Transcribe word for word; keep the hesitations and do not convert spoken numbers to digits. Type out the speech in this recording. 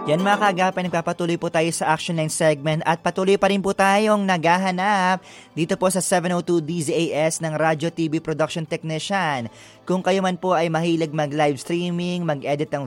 Yan mga kaagapay, nagpapatuloy po tayo sa Action Line segment at patuloy pa rin po tayong naghahanap dito po sa seven oh two D Z A S ng Radio T V Production Technician. Kung kayo man po ay mahilig mag-live streaming, mag-edit ng